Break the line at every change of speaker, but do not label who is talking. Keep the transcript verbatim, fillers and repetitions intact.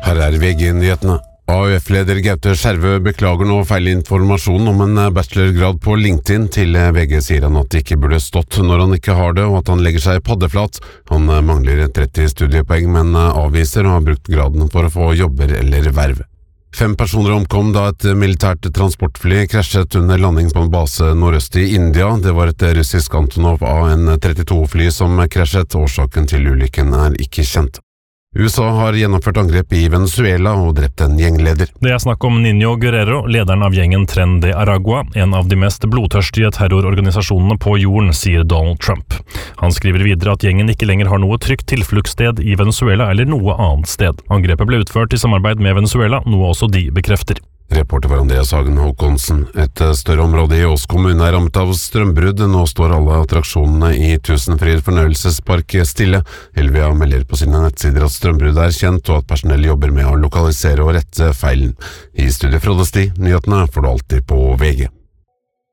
Her er V G-nyhetene. A U F-leder Gaute Skjervø beklager nå feilinformasjon om en bachelorgrad på LinkedIn. Til V G sier han at det ikke burde stått når han ikke har det, og at han legger seg paddeflat. Han mangler tretti studiepoeng, men avviser og har brukt graden for å få jobber eller verv. Fem personer omkom da et militært transportfly krasjet under landing på en base nordøst i India. Det var et russisk Antonov A N trettito-fly som krasjet. Årsaken til ulykken er ikke kjent. U S A har gjennomført angrep i Venezuela og drept en gjengleder.
Det er snakk om Niño Guerrero, lederen av gjengen Tren de Aragua, en av de mest blodtørstige terrororganisasjonene på jorden, sier Donald Trump. Han skriver videre at gjengen ikke lenger har noe trygt tilfluktssted i Venezuela eller noe annet sted. Angrepet ble utført i samarbeid med Venezuela, noe også de bekrefter.
Reporter var Andreas Hagen Håkonsen. Et større område i Ås kommune er rammet av strømbrudd. Nå står alle attraksjonene i Tusenfryd fornøyelsespark stille. Helvia melder på sine nettsider at strømbruddet er kjent, og at personell jobber med å lokalisere og rette feilen. I studiet Frode Sti, nyhetene får du alltid på V G.